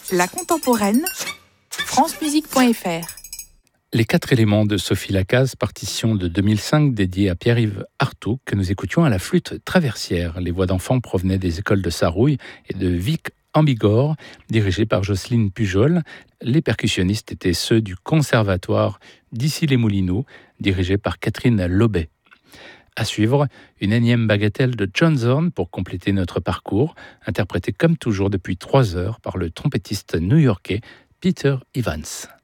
La contemporaine, francemusique.fr. Les 4 éléments de Sophie Lacaze, partition de 2005 dédiée à Pierre-Yves Artaud, que nous écoutions à la flûte traversière. Les voix d'enfants provenaient des écoles de Sarrouille et de Vic en Bigorre, dirigées par Jocelyne Pujol. Les percussionnistes étaient ceux du Conservatoire d'Issy-les-Moulineaux, dirigé par Catherine Lobet. À suivre, une énième bagatelle de John Zorn pour compléter notre parcours, interprétée comme toujours depuis 3 heures par le trompettiste new-yorkais Peter Evans.